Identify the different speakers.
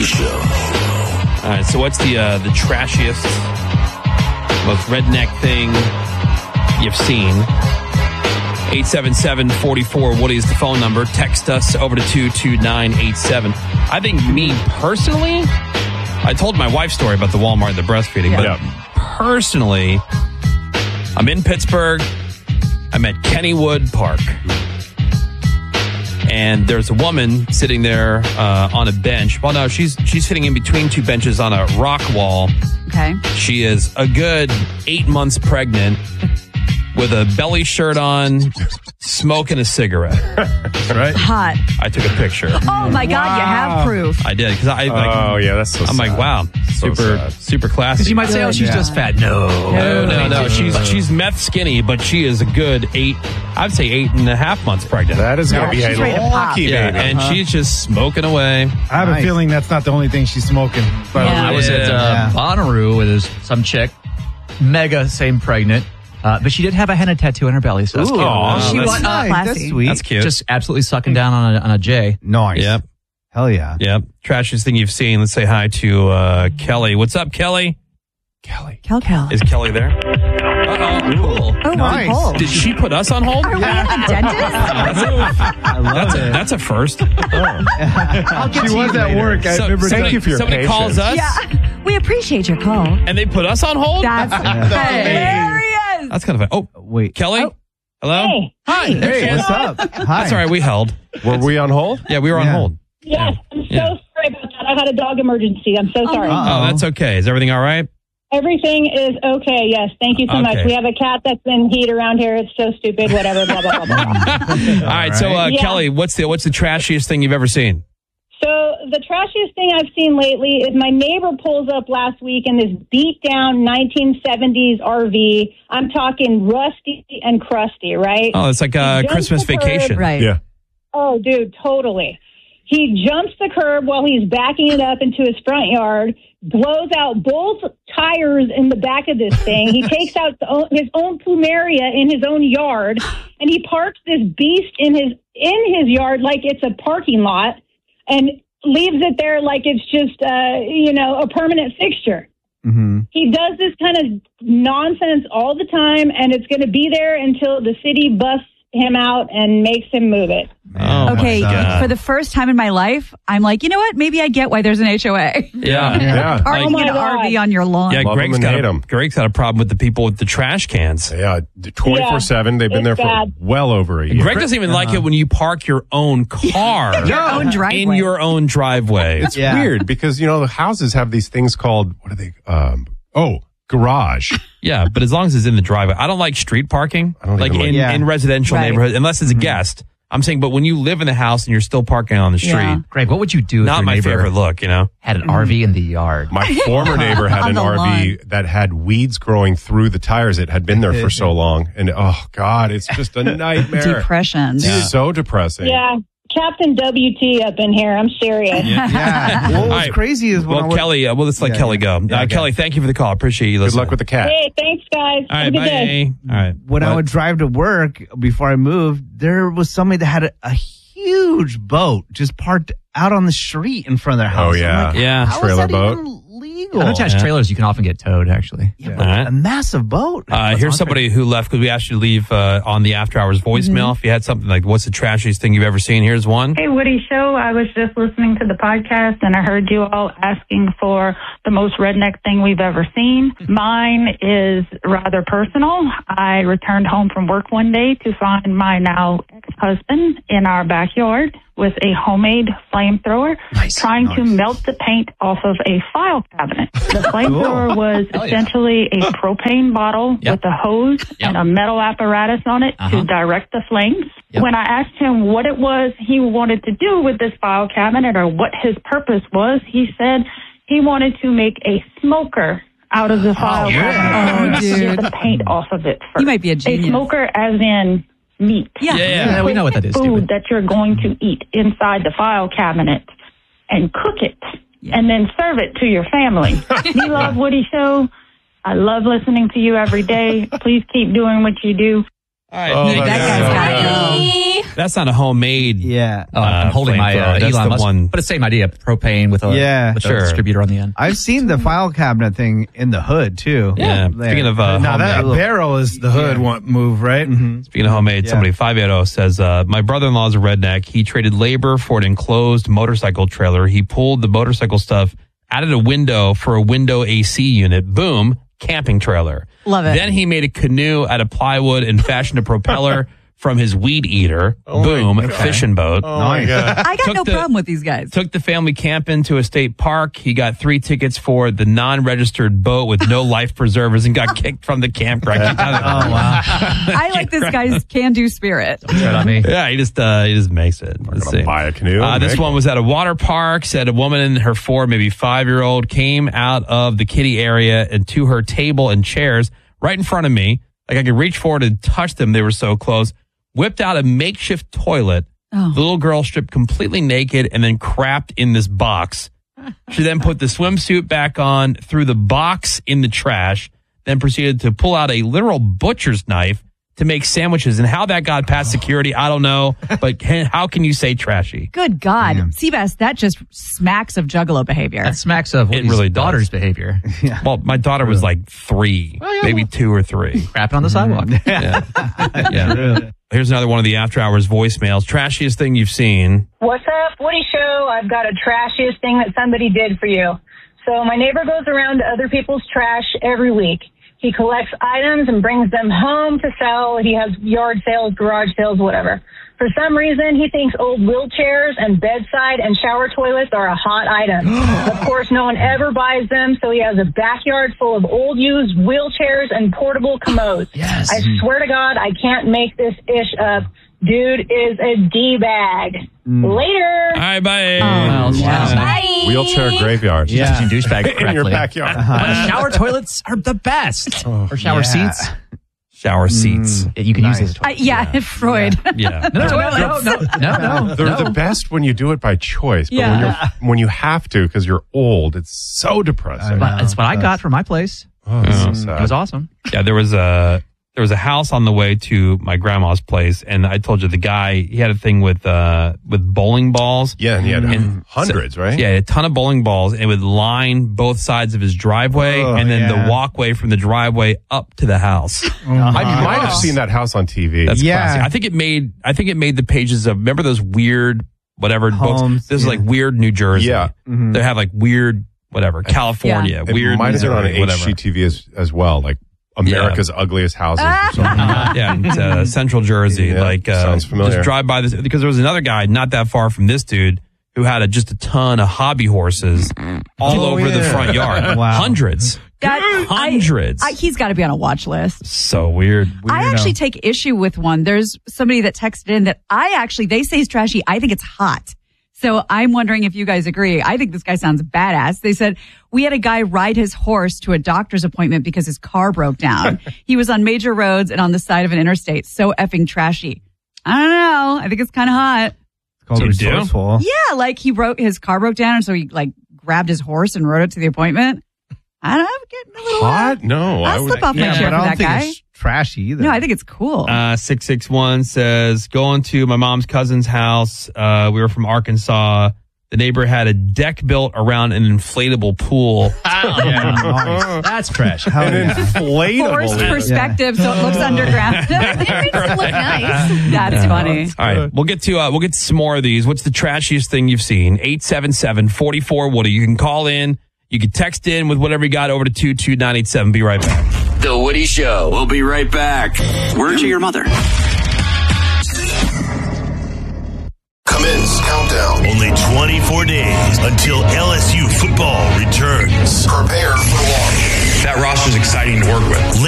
Speaker 1: Show.
Speaker 2: All right, so what's the trashiest, most redneck thing you've seen? 877-44-WOODY is the phone number. Text us over to 22987. I think me personally, I told my wife's story about the Walmart and the breastfeeding, but personally, I'm in Pittsburgh. I'm at Kennywood Park. And there's a woman sitting there on a bench. Well, no, she's sitting in between two benches on a rock wall.
Speaker 3: Okay.
Speaker 2: She is a good 8 months pregnant with a belly shirt on, smoking a cigarette.
Speaker 4: That's right.
Speaker 3: Hot.
Speaker 2: I took a picture.
Speaker 3: Oh, my God, you have proof.
Speaker 2: I did. Because
Speaker 4: that's so
Speaker 2: I'm
Speaker 4: sad.
Speaker 2: like, wow, super classy.
Speaker 5: Because you might say, oh, she's just fat.
Speaker 2: No. She's meth skinny, but she is a good 8.5 months pregnant.
Speaker 4: That is going to be a lucky baby.
Speaker 2: And she's just smoking away.
Speaker 6: I have a feeling that's not the only thing she's smoking.
Speaker 5: I was at Bonnaroo with some chick, mega, same pregnant. But she did have a henna tattoo on her belly, so that's cute.
Speaker 3: She was
Speaker 6: nice.
Speaker 3: classy.
Speaker 6: That's sweet.
Speaker 2: That's cute.
Speaker 5: Just absolutely sucking down on a J.
Speaker 6: Nice.
Speaker 2: Yep.
Speaker 6: Hell yeah.
Speaker 2: Yep. Trashiest thing you've seen. Let's say hi to Kelly. What's up, Kelly?
Speaker 3: Kel.
Speaker 2: Is Kelly there? Uh-oh. Cool.
Speaker 3: Oh,
Speaker 6: Nice.
Speaker 3: we're on hold.
Speaker 2: Did she put us on hold?
Speaker 3: Are we at the dentist?
Speaker 2: That's a first.
Speaker 6: She was at work. I remember.
Speaker 4: Thank you for your
Speaker 2: somebody
Speaker 4: patience.
Speaker 2: calls us
Speaker 3: Yeah. We appreciate your call.
Speaker 2: and they put us on hold?
Speaker 3: That's hilarious.
Speaker 2: That's kind of fun. Oh,
Speaker 6: Wait.
Speaker 2: Kelly? Hello?
Speaker 7: Hey.
Speaker 3: Hi.
Speaker 6: Hey, what's up? Hi.
Speaker 2: That's all right. We held.
Speaker 4: Were we on hold?
Speaker 2: Yeah, we were on
Speaker 6: Yeah.
Speaker 2: hold.
Speaker 7: Yes, I'm so sorry about that. I had a dog emergency. I'm so sorry.
Speaker 2: Oh, that's okay. Is everything all right?
Speaker 7: Everything is okay. Yes, thank you so much.
Speaker 2: Okay.
Speaker 7: We have a cat that's in heat around here. It's so stupid. Whatever. Blah blah blah blah.
Speaker 2: All right. So,
Speaker 7: Yeah.
Speaker 2: Kelly, what's the trashiest thing you've ever seen?
Speaker 7: So the trashiest thing I've seen lately is my neighbor pulls up last week in this beat down 1970s RV. I'm talking rusty and crusty, right?
Speaker 2: Oh, it's like a
Speaker 7: Jumps
Speaker 2: Christmas
Speaker 7: the curb.
Speaker 2: vacation.
Speaker 3: Right.
Speaker 4: Yeah.
Speaker 7: Oh, dude, totally. He jumps the curb while he's backing it up into his front yard, blows out both tires in the back of this thing. He takes out his own plumeria in his own yard, and he parks this beast in his yard like it's a parking lot, and leaves it there like it's just a permanent fixture.
Speaker 6: Mm-hmm.
Speaker 7: He does this kind of nonsense all the time, and it's going to be there until the city busts him out and makes him move it.
Speaker 2: Oh,
Speaker 3: Okay,
Speaker 2: my God.
Speaker 3: for the first time in my life, I'm like, you know what? Maybe I get why there's an HOA.
Speaker 4: Yeah.
Speaker 3: Parking
Speaker 7: Oh my
Speaker 3: an
Speaker 7: God.
Speaker 3: RV on your lawn.
Speaker 2: Yeah,
Speaker 4: Love
Speaker 2: Greg's
Speaker 4: them and hate 'em.
Speaker 2: Greg's got a problem with the people with the trash cans.
Speaker 4: Yeah, 24/7. They've been there
Speaker 7: it's
Speaker 4: for
Speaker 7: bad.
Speaker 4: well over a year.
Speaker 2: Greg doesn't even like it when you park your own car
Speaker 3: Your own driveway.
Speaker 2: in your own driveway.
Speaker 4: It's weird because, the houses have these things called, what are they? Garage.
Speaker 2: Yeah, but as long as it's in the driveway. I don't like street parking,
Speaker 4: I don't
Speaker 2: like
Speaker 4: even like-
Speaker 2: in residential
Speaker 3: Right.
Speaker 2: neighborhoods, unless it's a guest. I'm saying, but when you live in the house and you're still parking on the street,
Speaker 3: Yeah.
Speaker 5: Greg, what would you do if
Speaker 2: not
Speaker 5: your
Speaker 2: my
Speaker 5: neighbor
Speaker 2: favorite look,
Speaker 5: had an RV in the yard?
Speaker 4: My former neighbor had
Speaker 3: On
Speaker 4: an
Speaker 3: the
Speaker 4: RV
Speaker 3: lawn.
Speaker 4: that had weeds growing through the tires. It had been there for so long. And oh, God, it's just a nightmare.
Speaker 3: Depression.
Speaker 4: It's so depressing.
Speaker 7: Yeah, Captain WT up in here. I'm serious.
Speaker 6: Yeah. What was
Speaker 2: All right.
Speaker 6: crazy is when I
Speaker 2: Well,
Speaker 6: was,
Speaker 2: Kelly, let's let Kelly go.
Speaker 6: Yeah, okay.
Speaker 2: Kelly, thank you for the call. Appreciate you
Speaker 4: Good
Speaker 2: listening.
Speaker 4: luck with the cat.
Speaker 7: Hey, thanks, guys.
Speaker 2: All
Speaker 7: Have
Speaker 2: right,
Speaker 7: a good day.
Speaker 2: bye. All right.
Speaker 6: when I
Speaker 2: What?
Speaker 6: would drive to work before I moved, there was somebody that had a huge boat just parked out on the street in front of their house.
Speaker 4: Oh, yeah.
Speaker 6: I'm like,
Speaker 2: Yeah.
Speaker 6: how is
Speaker 4: Trailer
Speaker 6: that
Speaker 4: boat.
Speaker 6: even legal?
Speaker 5: Unattached trailers, you can often get towed, actually.
Speaker 6: Yeah,
Speaker 2: All
Speaker 6: but
Speaker 2: right.
Speaker 6: a massive boat.
Speaker 2: Here's somebody who left because we asked you to leave on the After Hours voicemail. If you had something like, what's the trashiest thing you've ever seen? Here's one.
Speaker 8: Hey, Woody Show. I was just listening to the podcast and I heard you all asking for the most redneck thing we've ever seen. Mine is rather personal. I returned home from work one day to find my now ex-husband in our backyard with a homemade flamethrower trying to melt the paint off of a file cabinet. The flamethrower was essentially a propane bottle with a hose and a metal apparatus on it to direct the flames. When I asked him what it was he wanted to do with this file cabinet or what his purpose was, he said he wanted to make a smoker out of the file cabinet.
Speaker 3: Oh, dude.
Speaker 8: Get the paint off of it first.
Speaker 3: You might be a genius.
Speaker 8: A smoker as in meat.
Speaker 5: Yeah, we know what that is,
Speaker 8: Food
Speaker 5: Stephen.
Speaker 8: that you're going to eat inside the file cabinet and cook it and then serve it to your family. You love Woody Show. I love listening to you every day. Please keep doing what you do.
Speaker 2: All right.
Speaker 4: Oh,
Speaker 2: Thank
Speaker 4: that's
Speaker 2: you.
Speaker 3: That guy's got to go.
Speaker 2: That's not a homemade.
Speaker 6: Yeah.
Speaker 5: Oh, I'm holding my
Speaker 2: flamethrower. That's
Speaker 5: Elon
Speaker 2: the
Speaker 5: Musk.
Speaker 2: one.
Speaker 5: But it's the same idea. Propane with a
Speaker 2: Sure.
Speaker 5: distributor on the end.
Speaker 6: I've seen the file cabinet thing in the hood, too.
Speaker 2: Yeah.
Speaker 6: There.
Speaker 2: Speaking of
Speaker 1: Now that
Speaker 2: homemade,
Speaker 1: barrel is the hood move, right?
Speaker 6: Mm-hmm.
Speaker 2: speaking of homemade, somebody 580 says, my brother-in-law is a redneck. He traded labor for an enclosed motorcycle trailer. He pulled the motorcycle stuff out of the window for a window AC unit. Boom, camping trailer.
Speaker 3: Love it.
Speaker 2: Then he made a canoe out of plywood and fashioned a propeller from his weed eater. Boom, fishing boat.
Speaker 4: Oh my God.
Speaker 3: I got
Speaker 2: Took
Speaker 3: no
Speaker 2: the-
Speaker 3: problem with these guys.
Speaker 2: Took the family camping to a state park. He got 3 tickets for the non-registered boat with no life preservers and got kicked from the campground.
Speaker 5: Oh, wow.
Speaker 3: I like this guy's can-do spirit.
Speaker 5: Right on me.
Speaker 2: Yeah, he just makes it. Let's see.
Speaker 4: Buy a canoe.
Speaker 2: This one was at a water park. Said a woman and her 4, maybe 5-year-old came out of the kiddie area and to her table and chairs right in front of me. Like I could reach forward and touch them. They were so close. Whipped out a makeshift toilet.
Speaker 3: Oh.
Speaker 2: The little girl stripped completely naked and then crapped in this box. She then put the swimsuit back on, threw the box in the trash, then proceeded to pull out a literal butcher's knife to make sandwiches. And how that got past security, I don't know. But how can you say trashy?
Speaker 3: Good God. Seabass, that just smacks of juggalo behavior.
Speaker 5: That smacks of
Speaker 2: It really does.
Speaker 5: daughter's behavior.
Speaker 2: Well, my daughter was like 3, maybe 2 or 3.
Speaker 5: Crapping on the sidewalk.
Speaker 2: Yeah. Here's another one of the after hours voicemails. Trashiest thing you've seen.
Speaker 7: What's up, Woody Show? I've got a trashiest thing that somebody did for you. So my neighbor goes around to other people's trash every week. He collects items and brings them home to sell. He has yard sales, garage sales, whatever. For some reason, he thinks old wheelchairs and bedside and shower toilets are a hot item. Of course, no one ever buys them, so he has a backyard full of old used wheelchairs and portable commodes.
Speaker 5: Yes.
Speaker 7: I swear to God, I can't make this ish up. Dude is a D-bag. Later.
Speaker 2: All right, bye.
Speaker 5: Well,
Speaker 3: Bye.
Speaker 4: Wheelchair graveyard.
Speaker 5: Interesting douchebag correctly.
Speaker 4: In your backyard.
Speaker 5: But shower toilets are the best. Or shower seats.
Speaker 2: Shower seats.
Speaker 5: You can use those.
Speaker 3: Freud.
Speaker 2: Yeah.
Speaker 5: No.
Speaker 4: They're the best when you do it by choice, but
Speaker 3: Yeah.
Speaker 4: when you have to because you're old, it's so depressing.
Speaker 5: But it's what I got for my place.
Speaker 4: Oh, it's so
Speaker 5: It
Speaker 4: sad.
Speaker 5: was awesome.
Speaker 2: Yeah, there was a house on the way to my grandma's place, and I told you the guy, he had a thing with bowling balls.
Speaker 4: Yeah, and he had hundreds, right?
Speaker 2: Yeah, a ton of bowling balls, and it would line both sides of his driveway, and then the walkway from the driveway up to the house.
Speaker 4: I might have seen that house on TV.
Speaker 2: That's classic. I think it made the pages of, remember those weird whatever
Speaker 6: Homes,
Speaker 2: books? This is like weird New Jersey.
Speaker 4: Yeah.
Speaker 2: They have like weird whatever California.
Speaker 4: it
Speaker 2: Weird
Speaker 4: might have been on
Speaker 2: Missouri, whatever.
Speaker 4: HGTV as well, like America's Ugliest Houses or something.
Speaker 2: Yeah, in Central Jersey.
Speaker 4: Yeah, sounds familiar.
Speaker 2: Just drive by this, because there was another guy not that far from this dude who had just a ton of hobby horses all over the front yard.
Speaker 6: Wow.
Speaker 2: Hundreds. Hundreds.
Speaker 3: He's got to be on a watch list.
Speaker 2: So weird.
Speaker 3: I actually take issue with one. There's somebody that texted in that they say is trashy. I think it's hot. So I'm wondering if you guys agree. I think this guy sounds badass. They said, we had a guy ride his horse to a doctor's appointment because his car broke down. He was on major roads and on the side of an interstate. So effing trashy. I don't know. I think it's kind of hot.
Speaker 6: It's called resourceful.
Speaker 3: Yeah, like his car broke down, and so he like grabbed his horse and rode it to the appointment. I don't know, I'm getting a little
Speaker 4: Hot? No.
Speaker 3: I'll slip off my chair
Speaker 6: but
Speaker 3: for
Speaker 6: I
Speaker 3: that
Speaker 6: don't think
Speaker 3: guy.
Speaker 6: it's trashy either.
Speaker 3: No, I think it's cool.
Speaker 2: 661 says, going to my mom's cousin's house. We were from Arkansas. The neighbor had a deck built around an inflatable pool.
Speaker 6: Nice.
Speaker 5: That's trash.
Speaker 4: An
Speaker 3: Forced
Speaker 4: inflatable.
Speaker 3: perspective, so it looks underground. It makes it look nice. That's funny.
Speaker 2: All right, we'll get to some more of these. What's the trashiest thing you've seen? 877-44-WOODY. You can call in. You can text in with whatever you got over to 22987. Be right back.
Speaker 9: The Woody Show. We'll be right back. Word to your mother.
Speaker 10: Commence countdown.
Speaker 11: Only 24 days until LSU football returns.
Speaker 10: Prepare for launch.
Speaker 12: That roster's exciting to work with.